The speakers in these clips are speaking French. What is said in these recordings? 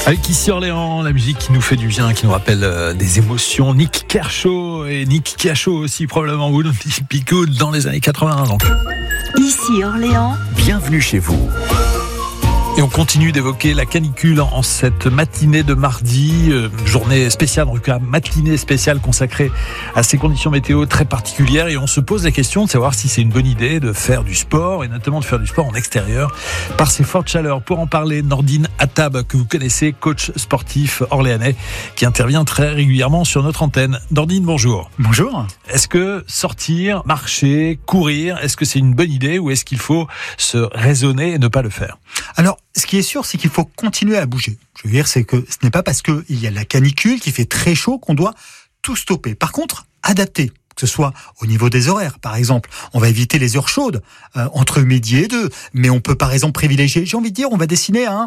Avec ici Orléans, la musique qui nous fait du bien, qui nous rappelle des émotions. Nick Kershaw et Nick Kershaw aussi probablement Would Be Good dans les années 80. Donc. Ici Orléans, bienvenue chez vous. Et on continue d'évoquer la canicule en cette matinée de mardi, journée spéciale, en tout cas matinée spéciale consacrée à ces conditions météo très particulières. Et on se pose la question de savoir si c'est une bonne idée de faire du sport, et notamment de faire du sport en extérieur, par ces fortes chaleurs. Pour en parler, Nordine Attab, que vous connaissez, coach sportif orléanais, qui intervient très régulièrement sur notre antenne. Nordine, bonjour. Bonjour. Est-ce que sortir, marcher, courir, est-ce que c'est une bonne idée ou est-ce qu'il faut se raisonner et ne pas le faire ? Alors, ce qui est sûr, c'est qu'il faut continuer à bouger. Je veux dire, c'est que ce n'est pas parce qu'il y a la canicule, qu'il fait très chaud, qu'on doit tout stopper. Par contre, adapter, que ce soit au niveau des horaires, par exemple. On va éviter les heures chaudes, entre midi et 2. Mais on peut, par exemple, privilégier, j'ai envie de dire, on va dessiner à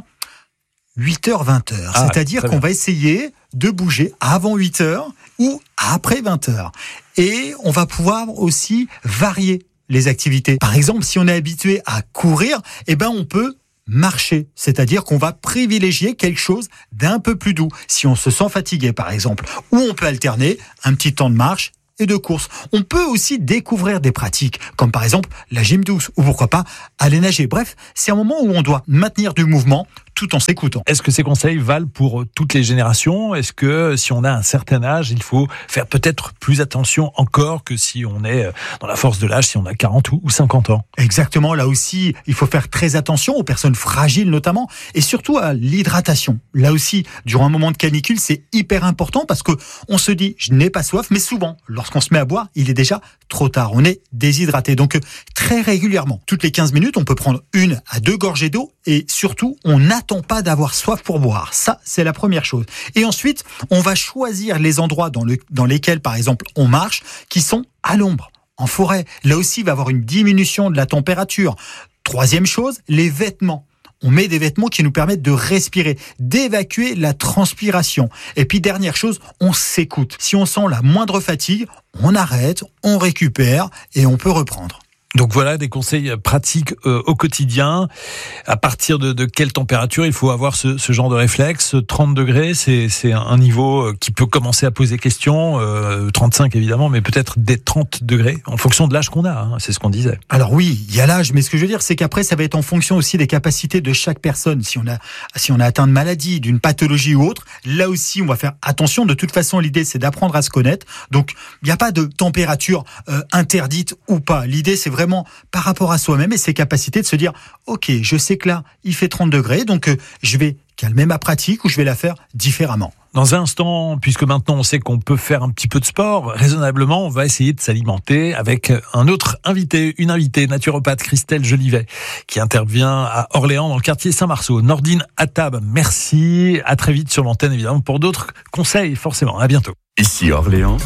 8h, 20h. C'est-à-dire qu'on va essayer de bouger avant 8h ou après 20h. Et on va pouvoir aussi varier les activités. Par exemple, si on est habitué à courir, on peut marcher. C'est-à-dire qu'on va privilégier quelque chose d'un peu plus doux. Si on se sent fatigué, par exemple. Ou on peut alterner un petit temps de marche et de course. On peut aussi découvrir des pratiques, comme par exemple la gym douce, ou pourquoi pas aller nager. Bref, c'est un moment où on doit maintenir du mouvement tout en s'écoutant. Est-ce que ces conseils valent pour toutes les générations ? Est-ce que si on a un certain âge, il faut faire peut-être plus attention encore que si on est dans la force de l'âge, si on a 40 ou 50 ans ? Exactement, là aussi, il faut faire très attention aux personnes fragiles notamment, et surtout à l'hydratation. Là aussi, durant un moment de canicule, c'est hyper important parce que on se dit, je n'ai pas soif, mais souvent, lorsqu'on se met à boire, il est déjà trop tard, on est déshydraté. Donc, très régulièrement, toutes les 15 minutes, on peut prendre 1 à 2 gorgées d'eau, et surtout, on n'attend pas d'avoir soif pour boire. Ça, c'est la première chose. Et ensuite, on va choisir les endroits dans lesquels, par exemple, on marche, qui sont à l'ombre, en forêt. Là aussi, il va y avoir une diminution de la température. Troisième chose, les vêtements. On met des vêtements qui nous permettent de respirer, d'évacuer la transpiration. Et puis, dernière chose, on s'écoute. Si on sent la moindre fatigue, on arrête, on récupère et on peut reprendre. Donc voilà des conseils pratiques au quotidien. À partir de quelle température il faut avoir ce genre de réflexe ? 30 degrés, c'est un niveau qui peut commencer à poser question. 35 évidemment, mais peut-être des 30 degrés en fonction de l'âge qu'on a. C'est ce qu'on disait. Alors oui, il y a l'âge, mais ce que je veux dire, c'est qu'après, ça va être en fonction aussi des capacités de chaque personne. Si on a atteint de maladie, d'une pathologie ou autre, là aussi, on va faire attention. De toute façon, l'idée, c'est d'apprendre à se connaître. Donc, il n'y a pas de température interdite ou pas. L'idée, c'est vraiment par rapport à soi-même et ses capacités de se dire « Ok, je sais que là, il fait 30 degrés, donc je vais calmer ma pratique ou je vais la faire différemment. » Dans un instant, puisque maintenant on sait qu'on peut faire un petit peu de sport, raisonnablement, on va essayer de s'alimenter avec un autre invité, une invitée, naturopathe Christelle Jolivet, qui intervient à Orléans dans le quartier Saint-Marceau. Nordine Attab, merci. À très vite sur l'antenne, évidemment, pour d'autres conseils, forcément. À bientôt. Ici Orléans,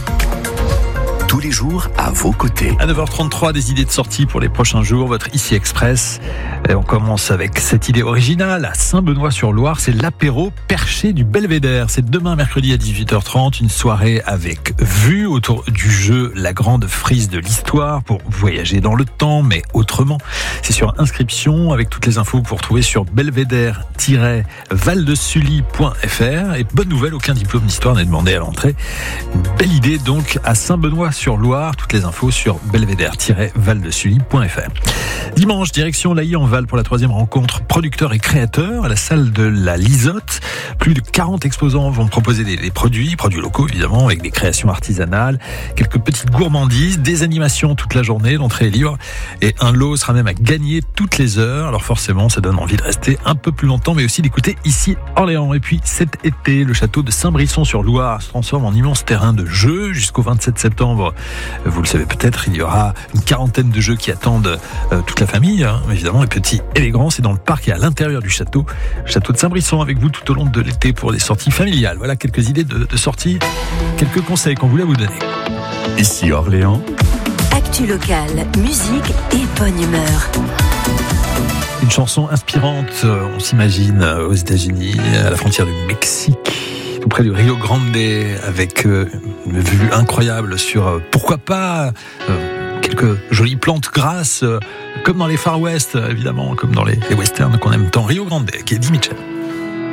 tous les jours à vos côtés. À 9h33, des idées de sortie pour les prochains jours, votre Ici Express. Et on commence avec cette idée originale à Saint-Benoît-sur-Loire, c'est l'apéro perché du Belvédère. C'est demain mercredi à 18h30, une soirée avec vue autour du jeu La Grande Frise de l'Histoire pour voyager dans le temps, mais autrement. C'est sur inscription avec toutes les infos pour trouver sur belvédère-valdesully.fr. Et bonne nouvelle, aucun diplôme d'histoire n'est demandé à l'entrée. Une belle idée donc à Saint-Benoît-sur-Loire, toutes les infos sur belvédère-valdesully.fr. Dimanche, direction l'Ailly en Val pour la 3e rencontre producteurs et créateurs à la salle de la Lisotte. Plus de 40 exposants vont proposer des produits locaux évidemment, avec des créations artisanales, quelques petites gourmandises, des animations toute la journée, l'entrée est libre et un lot sera même à gagner toutes les heures. Alors forcément, ça donne envie de rester un peu plus longtemps, mais aussi d'écouter ici Orléans. Et puis cet été, le château de Saint-Brisson-sur-Loire se transforme en immense terrain de jeu. Jusqu'au 27 septembre, vous le savez peut-être, il y aura une quarantaine de jeux qui attendent toute la famille, évidemment, les petits et les grands. C'est dans le parc et à l'intérieur du château de Saint-Brisson, avec vous tout au long de l'été pour des sorties familiales. Voilà quelques idées de sorties, quelques conseils qu'on voulait vous donner. Ici Orléans, actu locale, musique et bonne humeur. Une chanson inspirante, on s'imagine aux États-Unis, à la frontière du Mexique, tout près du Rio Grande, avec une vue incroyable sur pourquoi pas quelques jolies plantes grasses, comme dans les Far West, évidemment, comme dans les westerns qu'on aime tant. Rio Grande, qui est Eddie Mitchell.